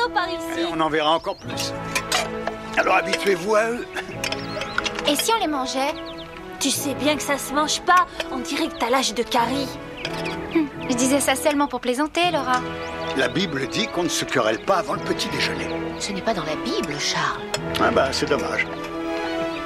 d'oiseaux par ici. Et on en verra encore plus. Alors habituez-vous à eux. Et si on les mangeait? Tu sais bien que ça se mange pas. On dirait que t'as l'âge de Carrie. Je disais ça seulement pour plaisanter, Laura. La Bible dit qu'on ne se querelle pas avant le petit déjeuner. Ce n'est pas dans la Bible, Charles. Ah bah, c'est dommage.